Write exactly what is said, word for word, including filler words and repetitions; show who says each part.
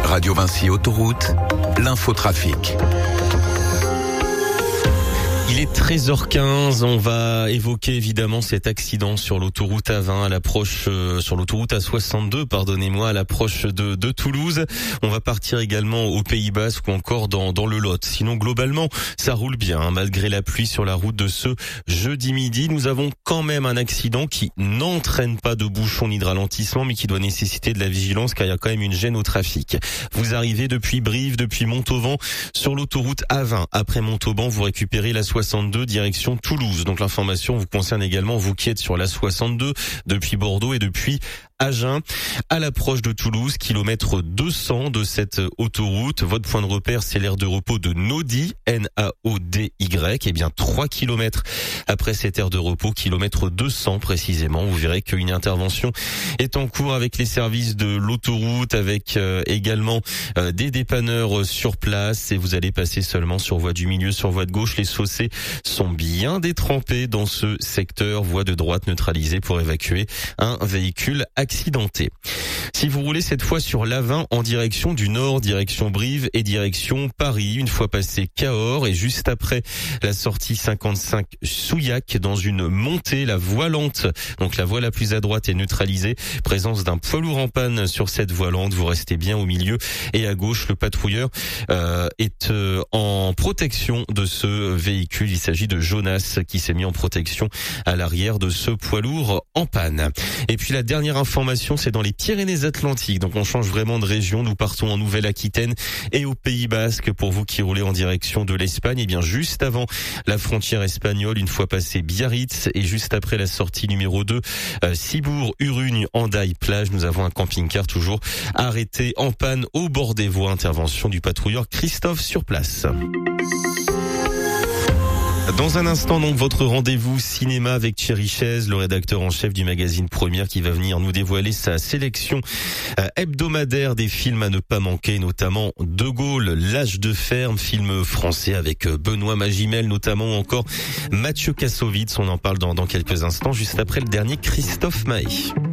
Speaker 1: Radio Vinci Autoroute, l'infotrafic.
Speaker 2: Il est treize heures quinze, on va évoquer évidemment cet accident sur l'autoroute A vingt à l'approche, euh, sur l'autoroute A soixante-deux, pardonnez-moi, à l'approche de, de Toulouse. On va partir également au Pays Basque ou encore dans, dans le Lot. Sinon, globalement, ça roule bien, hein, malgré la pluie sur la route de ce jeudi midi. Nous avons quand même un accident qui n'entraîne pas de bouchon ni de ralentissement, mais qui doit nécessiter de la vigilance car il y a quand même une gêne au trafic. Vous arrivez depuis Brive, depuis Montauban, sur l'autoroute A vingt. Après Montauban, vous récupérez la soixante-deux direction Toulouse. Donc l'information vous concerne également vous qui êtes sur la soixante-deux depuis Bordeaux et depuis Agen. À l'approche de Toulouse, kilomètre deux cents de cette autoroute. Votre point de repère, c'est l'aire de repos de Naudy, N A O D Y. Et bien trois kilomètres après cette aire de repos, kilomètre deux cents précisément, vous verrez qu'une intervention est en cours avec les services de l'autoroute, avec euh, également euh, des dépanneurs sur place. Et vous allez passer seulement sur voie du milieu, sur voie de gauche. Les chaussées sont bien détrempés dans ce secteur, voie de droite neutralisée pour évacuer un véhicule accidenté. Si vous roulez cette fois sur l'A vingt en direction du nord, direction Brive et direction Paris, une fois passé Cahors et juste après la sortie cinquante-cinq Souillac, dans une montée, la voie lente, donc la voie la plus à droite est neutralisée, présence d'un poids lourd en panne sur cette voie lente, vous restez bien au milieu et à gauche, le patrouilleur euh, est euh, en protection de ce véhicule. Il s'agit de Jonas qui s'est mis en protection à l'arrière de ce poids lourd en panne. Et puis la dernière information, c'est dans les Pyrénées-Atlantiques. Donc on change vraiment de région. Nous partons en Nouvelle-Aquitaine et au Pays Basque. Pour vous qui roulez en direction de l'Espagne, et bien juste avant la frontière espagnole, une fois passé Biarritz et juste après la sortie numéro deux, euh, Cibourg, Urugne, Hendaye, plage, nous avons un camping-car toujours arrêté en panne au bord des voies. Intervention du patrouilleur Christophe sur place. Dans un instant, donc, votre rendez-vous cinéma avec Thierry Chaise, le rédacteur en chef du magazine Première, qui va venir nous dévoiler sa sélection hebdomadaire des films à ne pas manquer, notamment De Gaulle, L'âge de ferme, film français avec Benoît Magimel notamment, ou encore Mathieu Kassovitz. On en parle dans, dans quelques instants, juste après le dernier Christophe Maé.